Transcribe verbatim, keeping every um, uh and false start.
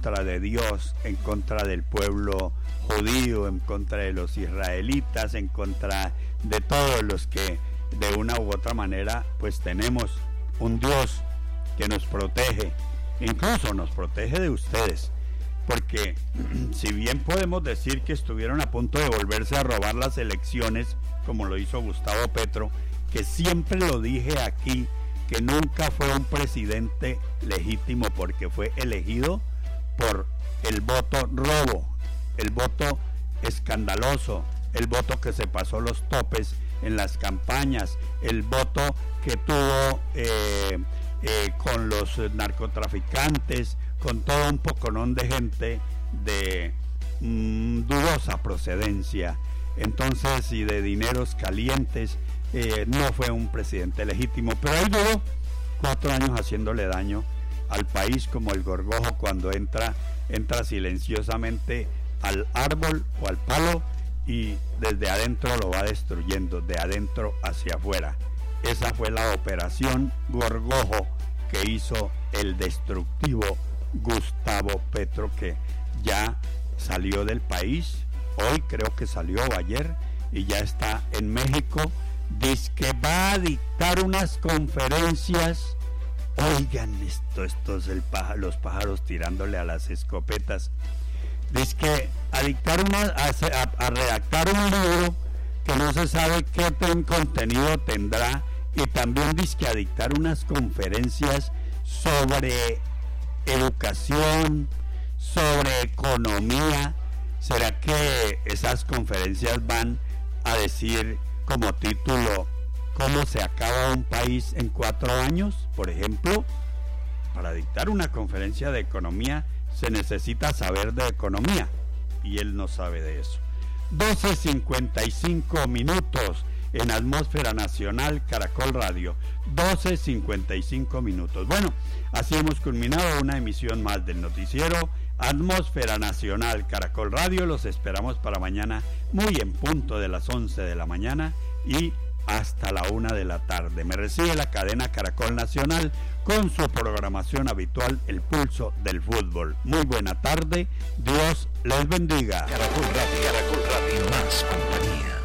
contra de Dios, en contra del pueblo judío, en contra de los israelitas, en contra de todos los que de una u otra manera pues tenemos un Dios que nos protege, incluso nos protege de ustedes, porque si bien podemos decir que estuvieron a punto de volverse a robar las elecciones, como lo hizo Gustavo Petro, que siempre lo dije aquí, que nunca fue un presidente legítimo porque fue elegido por el voto robo, el voto escandaloso, el voto que se pasó los topes en las campañas, el voto que tuvo eh, eh, con los narcotraficantes, con todo un poconón de gente de mmm, dudosa procedencia, entonces, y de dineros calientes. Eh, no fue un presidente legítimo, pero él duró cuatro años haciéndole daño al país como el gorgojo cuando entra, entra silenciosamente al árbol o al palo y desde adentro lo va destruyendo, de adentro hacia afuera. Esa fue la operación gorgojo que hizo el destructivo Gustavo Petro, que ya salió del país, hoy creo que salió ayer, y ya está en México. Dice que va a dictar unas conferencias. Oigan esto, esto es el pájaro, los pájaros tirándole a las escopetas. Dice que a dictar una, a, a, a redactar un libro que no se sabe qué ten, contenido tendrá, y también dice que a dictar unas conferencias sobre educación, sobre economía. ¿Será que esas conferencias van a decir como título cómo se acaba un país en cuatro años? Por ejemplo, para dictar una conferencia de economía se necesita saber de economía, y él no sabe de eso. doce cincuenta y cinco minutos en Atmósfera Nacional, Caracol Radio. doce cincuenta y cinco minutos. Bueno, así hemos culminado una emisión más del noticiero Atmósfera Nacional, Caracol Radio. Los esperamos para mañana muy en punto de las once de la mañana y hasta la una de la tarde. Me recibe la cadena Caracol Nacional con su programación habitual, El Pulso del Fútbol. Muy buena tarde, Dios les bendiga. Caracol Radio, Caracol Radio, más compañía.